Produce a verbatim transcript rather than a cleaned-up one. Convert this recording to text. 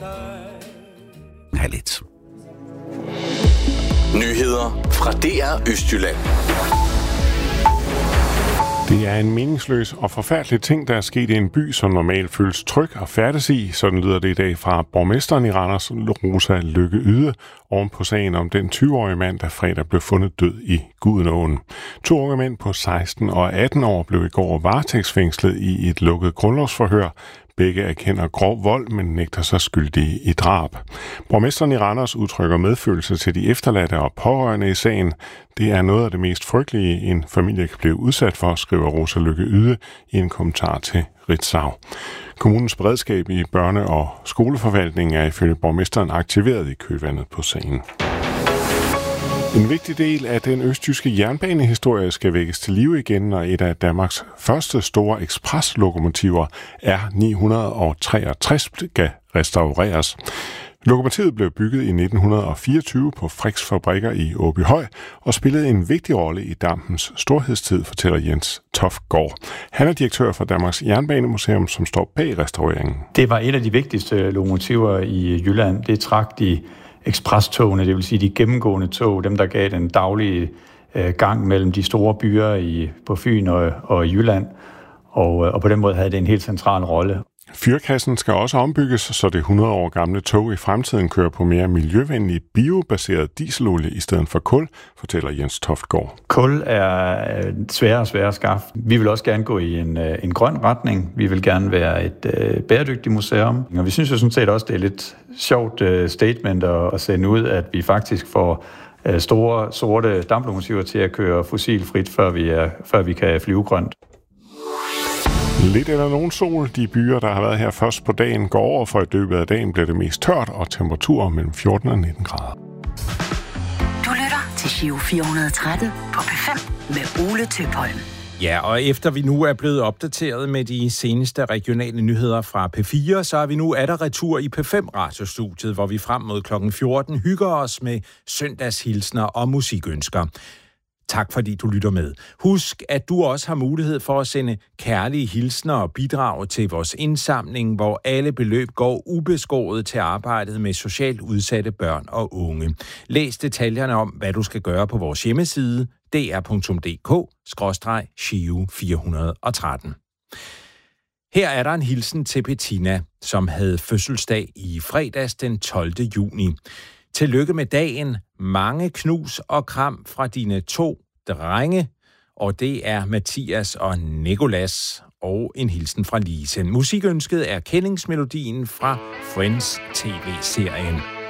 Herligt. Nyheder fra D R Østjylland. Det er en meningsløs og forfærdelig ting, der er sket i en by, som normalt føles tryg og færdes i. Sådan lyder det i dag fra borgmesteren i Randers, Rosa Lykke Yde, oven på sagen om den tyve-årige mand, der fredag blev fundet død i Gudenåen. To unge mænd på seksten og atten år blev i går varetægtsfængslet i et lukket grundlovsforhør. Begge erkender grov vold, men nægter sig skyldige i drab. Borgmesteren i Randers udtrykker medfølelse til de efterladte og pårørende i sagen. Det er noget af det mest frygtelige, en familie kan blive udsat for, skriver Rosa Lykke Yde i en kommentar til Ritzau. Kommunens beredskab i børne- og skoleforvaltningen er ifølge borgmesteren aktiveret i kølvandet på sagen. En vigtig del af den østjyske jernbanehistorie skal vækkes til live igen, når et af Danmarks første store ekspreslokomotiver R ni hundrede treogtres skal restaureres. Lokomotivet blev bygget i nitten fireogtyve på Frichs fabrikker i Åbyhøj og spillede en vigtig rolle i dampens storhedstid, fortæller Jens Toftgaard. Han er direktør for Danmarks Jernbanemuseum, som står bag restaureringen. Det var et af de vigtigste lokomotiver i Jylland. Det trak de eksprestogene, det vil sige de gennemgående tog, dem der gav den daglige øh, gang mellem de store byer i, på Fyn og, og Jylland, og, og på den måde havde det en helt central rolle. Fyrkassen skal også ombygges, så det hundrede år gamle tog i fremtiden kører på mere miljøvenlig biobaseret dieselolie i stedet for kul, fortæller Jens Toftgaard. Kul er sværere og sværere at skaffe. Vi vil også gerne gå i en, en grøn retning. Vi vil gerne være et uh, bæredygtigt museum. Og vi synes jo sådan set også, det er lidt sjovt uh, statement at, at sende ud, at vi faktisk får uh, store, sorte damplokomotiver til at køre fossilfrit, før vi, er, før vi kan flyve grønt. Lidt eller nogen sol. De byer, der har været her først på dagen, går over, for i løbet af dagen bliver det mest tørt og temperaturer mellem fjorten og nitten grader. Du lytter til Giro fire hundrede og tretten på P fem med Ole Tøpholm. Ja, og efter vi nu er blevet opdateret med de seneste regionale nyheder fra P fire, så er vi nu atter retur i P fem radiostudiet, hvor vi frem mod klokken fjorten hygger os med søndagshilsner og musikønsker. Tak fordi du lytter med. Husk, at du også har mulighed for at sende kærlige hilsner og bidrag til vores indsamling, hvor alle beløb går ubeskåret til arbejdet med socialt udsatte børn og unge. Læs detaljerne om, hvad du skal gøre på vores hjemmeside d r punktum d k skråstreg giro fire hundrede og tretten. Her er der en hilsen til Bettina, som havde fødselsdag i fredags den tolvte juni. Tillykke med dagen. Mange knus og kram fra dine to drenge, og det er Mathias og Nikolas, og en hilsen fra Lise. Musikønsket er kendingsmelodien fra Friends T V-serien.